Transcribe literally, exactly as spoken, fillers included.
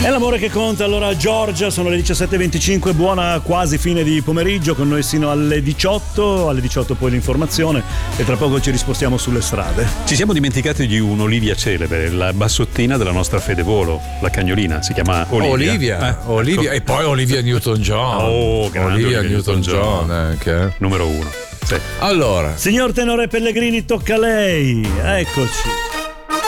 È l'amore che conta. Allora Giorgia, sono le diciassette e venticinque, buona quasi fine di pomeriggio, con noi sino alle diciotto, alle diciotto poi l'informazione e tra poco ci rispostiamo sulle strade. Ci siamo dimenticati di un'Olivia celebre, la bassottina della nostra Fede Volo, la cagnolina, si chiama Olivia. Olivia, eh, Olivia. ecco. E poi Olivia Newton-John. Oh, grande Olivia Olivia Newton-John, Newton-John. eh, che... Numero uno. Sì. Allora, Signor Tenore Pellegrini, tocca a lei. Eccoci.